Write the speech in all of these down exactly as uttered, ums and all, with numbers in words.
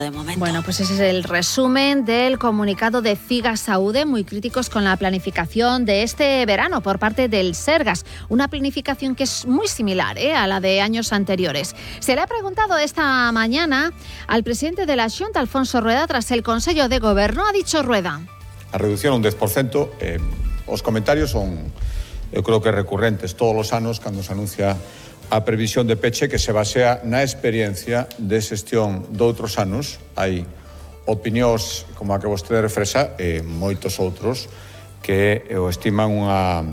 De momento. Bueno, pues ese es el resumen del comunicado de Cigasaude, muy críticos con la planificación de este verano por parte del Sergas. Una planificación que es muy similar ¿eh? a la de años anteriores. Se le ha preguntado esta mañana al presidente de la Xunta, Alfonso Rueda, tras el Consello de Goberno. Ha dicho Rueda: a reducción un dez por ciento, eh, os comentarios son, eu creo que recurrentes todos os anos cando se anuncia a previsión de peche, que se basea na experiencia de xestión de outros anos. Hai opinións como a que vostede refresa e moitos outros que o estiman unha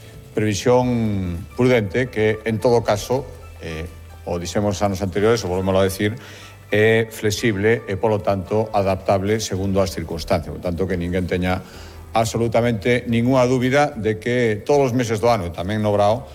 previsión prudente que, en todo caso, eh, o dixemos anos anteriores, o volvemos a decir, é flexible e, polo tanto, adaptable segundo as circunstancias. Por tanto, que ninguén teña absolutamente ninguna dúbida de que todos os meses do ano, e tamén no Brao,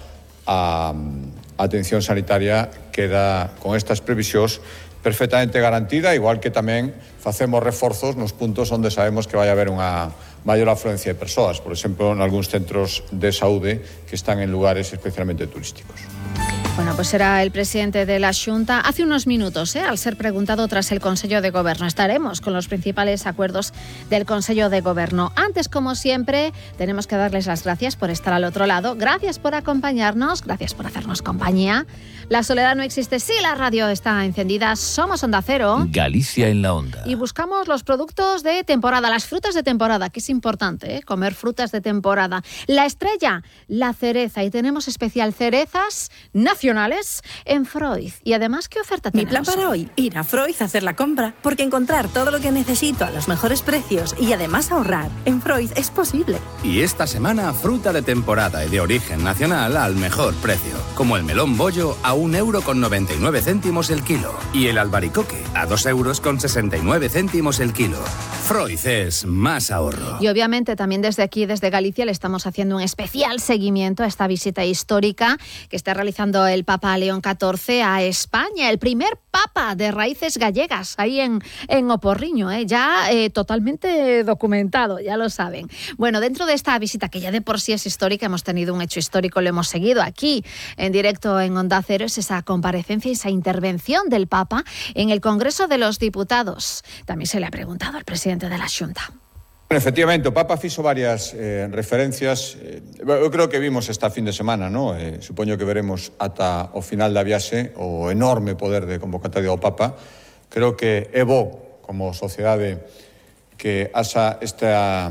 a A atención sanitaria queda con estas previsións perfectamente garantida, igual que tamén facemos reforzos nos puntos onde sabemos que vai haber unha maior afluencia de persoas, por exemplo, en algúns centros de saúde que están en lugares especialmente turísticos. Bueno, pues era el presidente de la Xunta hace unos minutos, ¿eh? al ser preguntado tras el Consello de Goberno. Estaremos con los principales acuerdos del Consello de Goberno. Antes, como siempre, tenemos que darles las gracias por estar al otro lado. Gracias por acompañarnos, gracias por hacernos compañía. La soledad no existe si la radio está encendida. Somos Onda Cero. Galicia en la Onda. Y buscamos los productos de temporada, las frutas de temporada, que es importante, ¿eh? comer frutas de temporada. La estrella, la cereza. Y tenemos especial cerezas nacionales en Freud. Y además, ¿qué oferta tenemos? Mi plan para hoy, ir a Freud a hacer la compra, porque encontrar todo lo que necesito a los mejores precios y además ahorrar en Freud es posible. Y esta semana, fruta de temporada y de origen nacional al mejor precio, como el melón bollo a un euro con noventa y nueve céntimos el kilo y el albaricoque a dos euros con sesenta y nueve céntimos el kilo. Freud es más ahorro. Y obviamente también desde aquí, desde Galicia, le estamos haciendo un especial seguimiento a esta visita histórica que está realizando el Papa León catorce a España, el primer Papa de raíces gallegas, ahí en, en Oporriño, ¿eh? ya eh, totalmente documentado, ya lo saben. Bueno, dentro de esta visita, que ya de por sí es histórica, hemos tenido un hecho histórico, lo hemos seguido aquí en directo en Onda Cero, es esa comparecencia, esa intervención del Papa en el Congreso de los Diputados. También se le ha preguntado al presidente de la Xunta. Efectivamente, o Papa fixo varias eh, referencias. Eh, eu creo que vimos esta fin de semana, ¿no? Eh, supoño que veremos ata o final da viaxe o enorme poder de convocatoria do Papa. Creo que é bo, como sociedade, que haxa este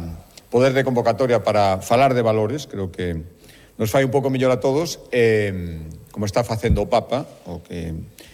poder de convocatoria para falar de valores. Creo que nos fai un pouco mellor a todos, eh, como está facendo o Papa, o que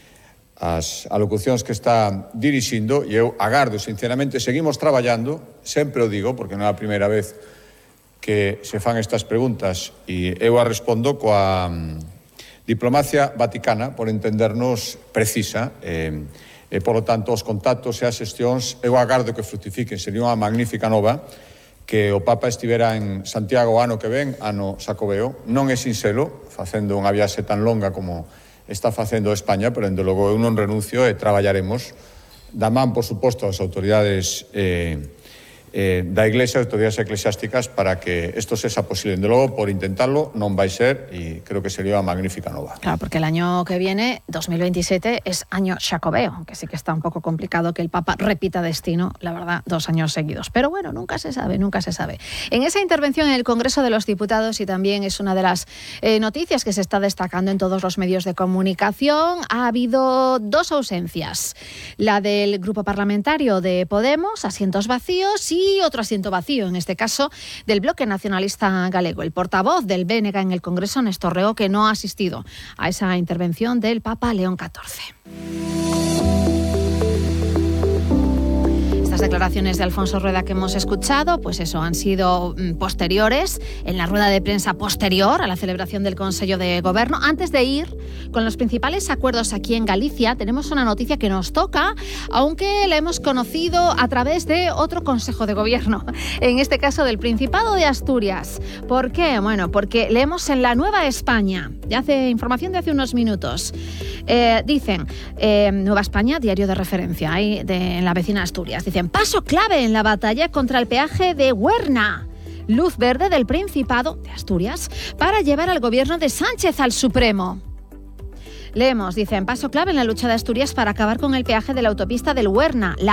as alocucións que está dirixindo, e eu agardo, sinceramente, seguimos traballando, sempre o digo, porque non é a primeira vez que se fan estas preguntas, e eu a respondo coa um, diplomacia vaticana, por entendernos precisa, e, e, polo tanto, os contactos e as xestións, eu agardo que fructifiquen, sería unha magnífica nova, que o Papa estivera en Santiago o ano que ven, ano Xacobeo. Non é sinxelo, facendo unha viaxe tan longa como está facendo España, pero, dende logo, eu non renuncio e traballaremos da man, por suposto, as autoridades eh, eh, da Iglesia, as autoridades eclesiásticas, para que isto sexa posible. Dende logo, por intentarlo, non vai ser, e creo que sería unha magnífica nova. Claro, porque el año que viene, dos mil veintisiete, es año Xacobeo, que sí que está un poco complicado que el Papa repita destino, la verdad, dos años seguidos. Pero bueno, nunca se sabe, nunca se sabe. En esa intervención en el Congreso de los Diputados, y también es una de las eh, noticias que se está destacando en todos los medios de comunicación, ha habido dos ausencias. La del grupo parlamentario de Podemos, asientos vacíos, y otro asiento vacío, en este caso del Bloque Nacionalista Galego. El portavoz del B N G en el Congreso, Néstor Reo, que no ha asistido a esa intervención del Papa León catorce. Las declaraciones de Alfonso Rueda que hemos escuchado, pues eso, han sido posteriores, en la rueda de prensa posterior a la celebración del Consello de Goberno. Antes de ir con los principales acuerdos aquí en Galicia, tenemos una noticia que nos toca, aunque la hemos conocido a través de otro Consejo de Gobierno, en este caso del Principado de Asturias. ¿Por qué? Bueno, porque leemos en La Nueva España, ya hace información de hace unos minutos. Eh, dicen, eh, Nueva España, diario de referencia ahí de, en la vecina Asturias, dicen: paso clave en la batalla contra el peaje de Huerna. Luz verde del Principado de Asturias para llevar al gobierno de Sánchez al Supremo. Leemos, dicen, paso clave en la lucha de Asturias para acabar con el peaje de la autopista del Huerna. La